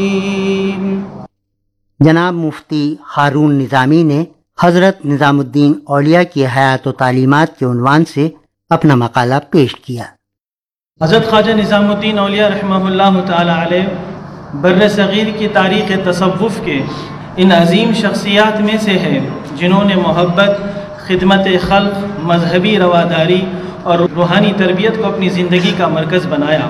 جناب مفتی ہارون نظامی نے حضرت نظام الدین اولیاء کی حیات و تعلیمات کے عنوان سے اپنا مقالہ پیش کیا۔ حضرت خواجہ نظام الدین اولیاء رحمہ اللہ تعالی علیہ بر صغیر کی تاریخ تصوف کے ان عظیم شخصیات میں سے ہے جنہوں نے محبت، خدمت خلق، مذہبی رواداری اور روحانی تربیت کو اپنی زندگی کا مرکز بنایا۔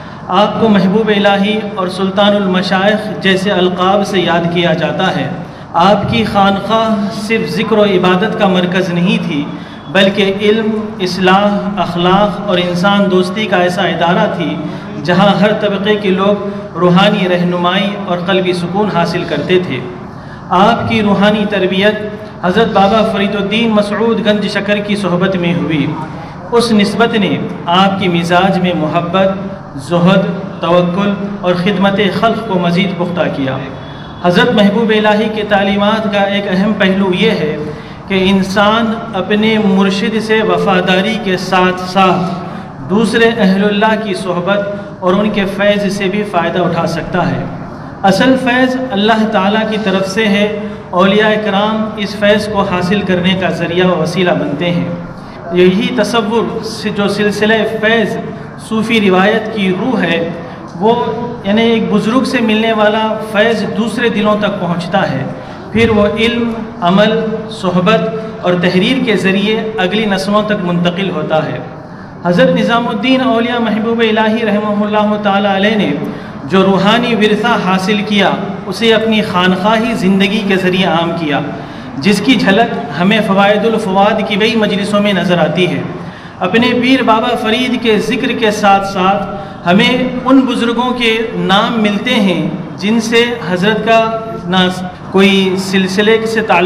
آپ کو محبوب الہی اور سلطان المشائخ جیسے القاب سے یاد کیا جاتا ہے۔ آپ کی خانقاہ صرف ذکر و عبادت کا مرکز نہیں تھی، بلکہ علم، اصلاح، اخلاق اور انسان دوستی کا ایسا ادارہ تھی جہاں ہر طبقے کے لوگ روحانی رہنمائی اور قلبی سکون حاصل کرتے تھے۔ آپ کی روحانی تربیت حضرت بابا فرید الدین مسعود گنج شکر کی صحبت میں ہوئی۔ اس نسبت نے آپ کی مزاج میں محبت، زہد، توکل اور خدمت خلق کو مزید پختہ کیا۔ حضرت محبوب الہی کے تعلیمات کا ایک اہم پہلو یہ ہے کہ انسان اپنے مرشد سے وفاداری کے ساتھ ساتھ دوسرے اہل اللہ کی صحبت اور ان کے فیض سے بھی فائدہ اٹھا سکتا ہے۔ اصل فیض اللہ تعالیٰ کی طرف سے ہے، اولیاء کرام اس فیض کو حاصل کرنے کا ذریعہ و وسیلہ بنتے ہیں۔ یہی تصور جو سلسلہ فیض صوفی روایت کی روح ہے، وہ یعنی ایک بزرگ سے ملنے والا فیض دوسرے دلوں تک پہنچتا ہے، پھر وہ علم، عمل، صحبت اور تحریر کے ذریعے اگلی نسلوں تک منتقل ہوتا ہے۔ حضرت نظام الدین اولیاء محبوب الہی رحمہ اللہ تعالی علیہ نے جو روحانی ورثہ حاصل کیا، اسے اپنی خانقاہی زندگی کے ذریعے عام کیا، جس کی جھلک ہمیں فوائد الفواد کی بئی مجلسوں میں نظر آتی ہے۔ اپنے پیر بابا فرید کے ذکر کے ساتھ ساتھ ہمیں ان بزرگوں کے نام ملتے ہیں جن سے حضرت کا نہ کوئی سلسلے سے تعلق